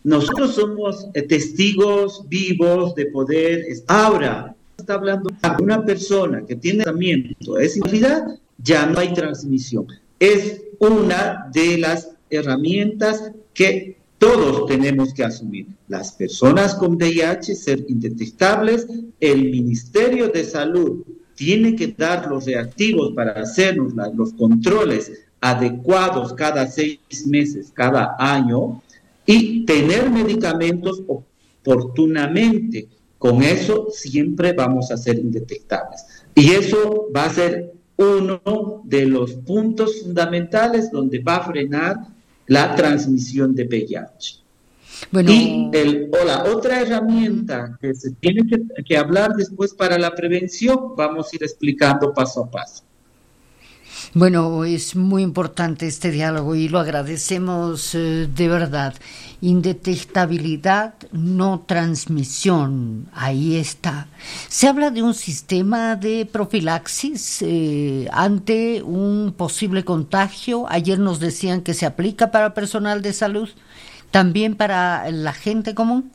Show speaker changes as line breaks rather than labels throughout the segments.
nosotros somos testigos vivos de poder. Ahora, está hablando de una persona que tiene tratamiento, es invalidad, ya no hay transmisión. Es una de las herramientas que todos tenemos que asumir. Las personas con VIH ser indetectables, el Ministerio de Salud tiene que dar los reactivos para hacernos los controles adecuados cada 6 meses, cada año, y tener medicamentos oportunamente. Con eso siempre vamos a ser indetectables. Y eso va a ser uno de los puntos fundamentales donde va a frenar la transmisión de VIH. Bueno. Y la otra herramienta que se tiene que hablar después para la prevención, vamos a ir explicando paso a paso.
Bueno, es muy importante este diálogo y lo agradecemos de verdad. Indetectabilidad, no transmisión, ahí está. Se habla de un sistema de profilaxis ante un posible contagio. Ayer nos decían que se aplica para personal de salud, también para la gente común.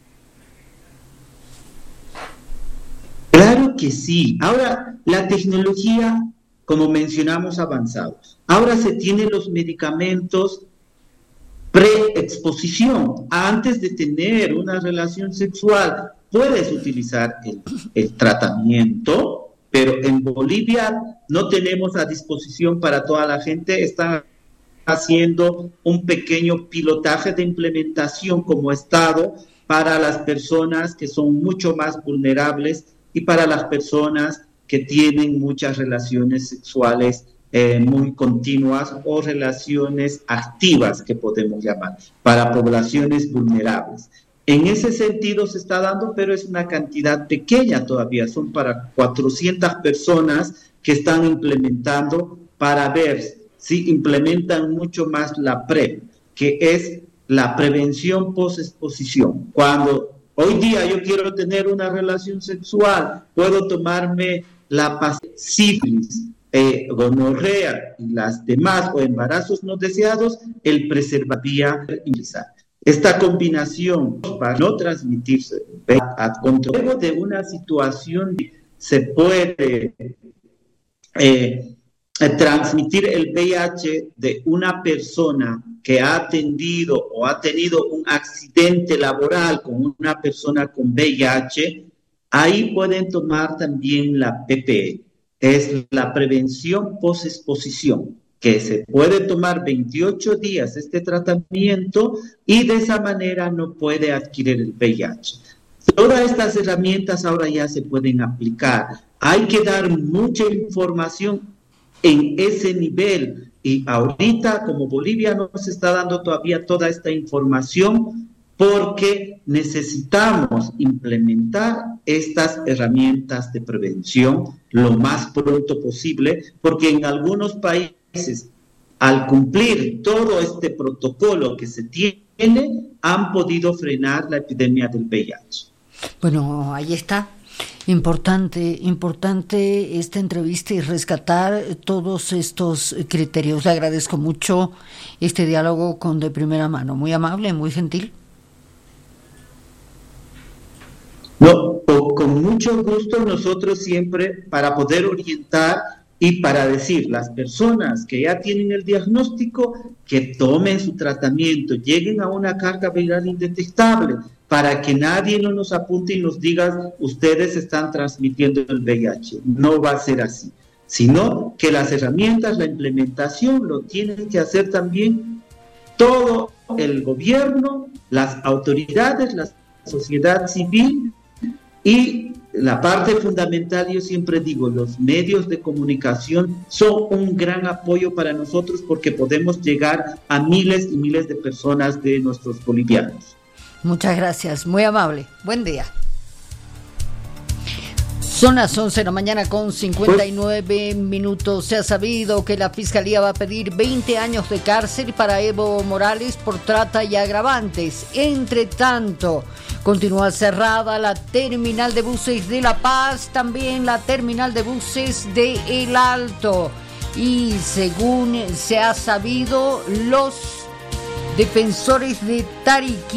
Claro que sí. Ahora, la tecnología, como mencionamos, avanzado. Ahora se tienen los medicamentos pre-exposición. Antes de tener una relación sexual, puedes utilizar el tratamiento, pero en Bolivia no tenemos a disposición para toda la gente. Están haciendo un pequeño pilotaje de implementación como Estado para las personas que son mucho más vulnerables y para las personas que tienen muchas relaciones sexuales muy continuas o relaciones activas, que podemos llamar, para poblaciones vulnerables. En ese sentido se está dando, pero es una cantidad pequeña todavía, son para 400 personas que están implementando para ver si implementan mucho más la PrEP, que es la prevención post-exposición. Cuando hoy día yo quiero tener una relación sexual, puedo tomarme la sífilis, gonorrea y las demás, o embarazos no deseados, el preservativo utilizar. Esta combinación para no transmitirse a control de una situación se puede transmitir el VIH de una persona que ha atendido o ha tenido un accidente laboral con una persona con VIH. Ahí pueden tomar también la PPE, es la prevención post-exposición, que se puede tomar 28 días este tratamiento y de esa manera no puede adquirir el VIH. Todas estas herramientas ahora ya se pueden aplicar. Hay que dar mucha información en ese nivel y ahorita, como Bolivia no se está dando todavía toda esta información, porque necesitamos implementar estas herramientas de prevención lo más pronto posible, porque en algunos países, al cumplir todo este protocolo que se tiene, han podido frenar la epidemia del VIH.
Bueno, ahí está. Importante esta entrevista y rescatar todos estos criterios. Le agradezco mucho este diálogo con de primera mano. Muy amable, muy gentil.
No, con mucho gusto nosotros siempre para poder orientar y para decir las personas que ya tienen el diagnóstico que tomen su tratamiento, lleguen a una carga viral indetectable para que nadie no nos apunte y nos diga ustedes están transmitiendo el VIH. No va a ser así, sino que las herramientas, la implementación lo tienen que hacer también todo el gobierno, las autoridades, la sociedad civil. Y la parte fundamental, yo siempre digo, los medios de comunicación son un gran apoyo para nosotros porque podemos llegar a miles y miles de personas de nuestros bolivianos.
Muchas gracias, muy amable. Buen día. Son las 11 de la mañana con 59 minutos. Se ha sabido que la Fiscalía va a pedir 20 años de cárcel para Evo Morales por trata y agravantes. Entre tanto, continúa cerrada la terminal de buses de La Paz, también la terminal de buses de El Alto. Y según se ha sabido, los defensores de Tariquí